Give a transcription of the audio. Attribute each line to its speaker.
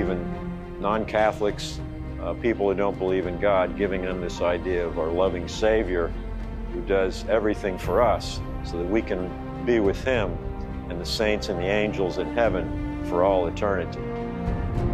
Speaker 1: even non-Catholics, people who don't believe in God, giving them this idea of our loving Savior who does everything for us so that we can be with Him and the saints and the angels in heaven for all eternity.